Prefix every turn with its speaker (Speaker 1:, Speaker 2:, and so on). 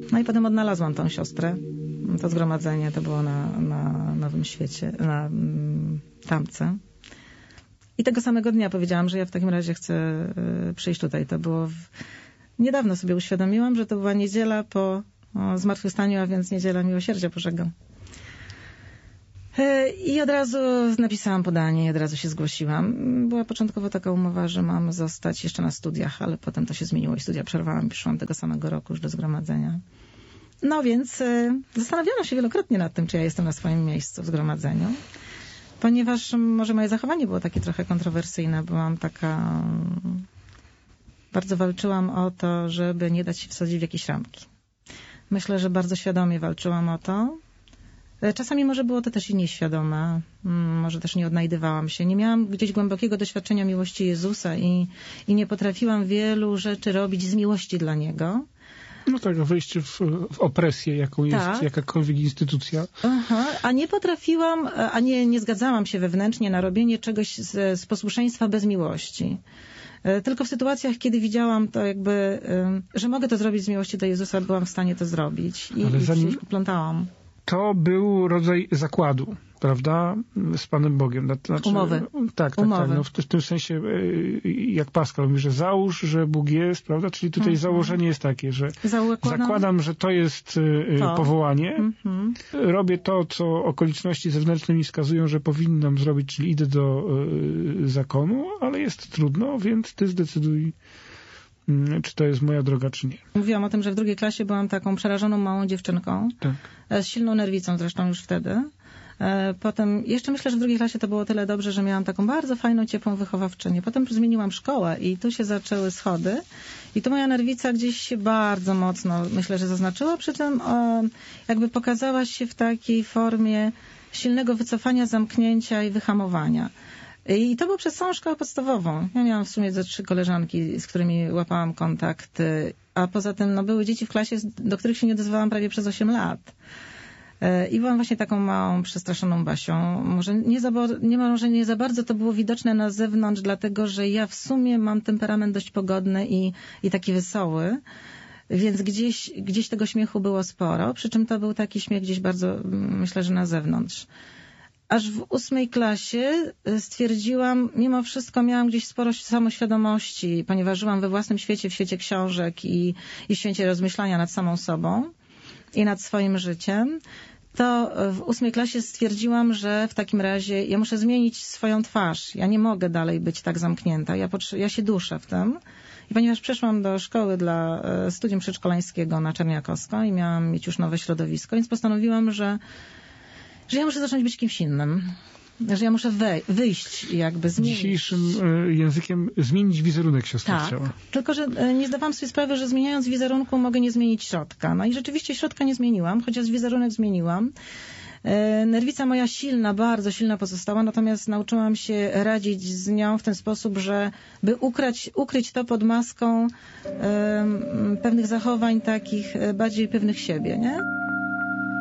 Speaker 1: No i potem odnalazłam tą siostrę. To zgromadzenie to było na Nowym Świecie, na Tamce. I tego samego dnia powiedziałam, że ja w takim razie chcę przyjść tutaj. To było niedawno sobie uświadomiłam, że to była niedziela po zmartwychwstaniu, a więc niedziela Miłosierdzia Bożego. I od razu napisałam podanie i od razu się zgłosiłam. Była początkowo taka umowa, że mam zostać jeszcze na studiach, ale potem to się zmieniło i studia przerwałam i przyszłam tego samego roku już do zgromadzenia. No więc zastanawiałam się wielokrotnie nad tym, czy ja jestem na swoim miejscu w zgromadzeniu, ponieważ może moje zachowanie było takie trochę kontrowersyjne. Byłam taka... Bardzo walczyłam o to, żeby nie dać się wsadzić w jakieś ramki. Myślę, że bardzo świadomie walczyłam o to. Czasami może było to też i nieświadome. Może też nie odnajdywałam się. Nie miałam gdzieś głębokiego doświadczenia miłości Jezusa i nie potrafiłam wielu rzeczy robić z miłości dla Niego.
Speaker 2: No tak, wejście w opresję, jaką jest jakakolwiek instytucja.
Speaker 1: Aha, a nie potrafiłam, nie zgadzałam się wewnętrznie na robienie czegoś z posłuszeństwa bez miłości. Tylko w sytuacjach, kiedy widziałam to jakby, że mogę to zrobić z miłości do Jezusa, byłam w stanie to zrobić i się poplątałam.
Speaker 2: To był rodzaj zakładu, prawda, z Panem Bogiem. Znaczy,
Speaker 1: umowy.
Speaker 2: Tak. No, w tym sensie, jak Pascal mówi, że załóż, że Bóg jest, prawda, czyli tutaj założenie jest takie, że zakładam, że to jest powołanie, robię to, co okoliczności zewnętrzne mi wskazują, że powinnam zrobić, czyli idę do zakonu, ale jest trudno, więc ty zdecyduj, czy to jest moja droga, czy nie.
Speaker 1: Mówiłam o tym, że w drugiej klasie byłam taką przerażoną małą dziewczynką, z silną nerwicą zresztą już wtedy. Potem, jeszcze myślę, że w drugiej klasie to było tyle dobrze, że miałam taką bardzo fajną, ciepłą wychowawczynię. Potem zmieniłam szkołę i tu się zaczęły schody i tu moja nerwica gdzieś się bardzo mocno, myślę, że zaznaczyła, przy tym jakby pokazała się w takiej formie silnego wycofania, zamknięcia i wyhamowania. I to było przez całą szkołę podstawową. Ja miałam w sumie 3 koleżanki, z którymi łapałam kontakt, a poza tym były dzieci w klasie, do których się nie odezwałam prawie przez 8 lat. I byłam właśnie taką małą, przestraszoną Basią. Może nie za bardzo to było widoczne na zewnątrz, dlatego że ja w sumie mam temperament dość pogodny i taki wesoły. Więc gdzieś tego śmiechu było sporo, przy czym to był taki śmiech gdzieś bardzo, myślę, że na zewnątrz. Aż w 8 klasie stwierdziłam, mimo wszystko miałam gdzieś sporo samoświadomości, ponieważ żyłam we własnym świecie, w świecie książek i w świecie rozmyślania nad samą sobą i nad swoim życiem, to w 8 klasie stwierdziłam, że w takim razie ja muszę zmienić swoją twarz. Ja nie mogę dalej być tak zamknięta. Ja się duszę w tym. I ponieważ przeszłam do szkoły dla studium przedszkolańskiego na Czerniakowską i miałam mieć już nowe środowisko, więc postanowiłam, że ja muszę zacząć być kimś innym. Że ja muszę wyjść jakby zmienić.
Speaker 2: Dzisiejszym językiem zmienić wizerunek siostry chciała.
Speaker 1: Tylko że nie zdawałam sobie sprawy, że zmieniając wizerunku mogę nie zmienić środka. No i rzeczywiście środka nie zmieniłam, chociaż wizerunek zmieniłam. Nerwica moja silna, bardzo silna pozostała, natomiast nauczyłam się radzić z nią w ten sposób, że by ukryć to pod maską pewnych zachowań takich bardziej pewnych siebie, nie?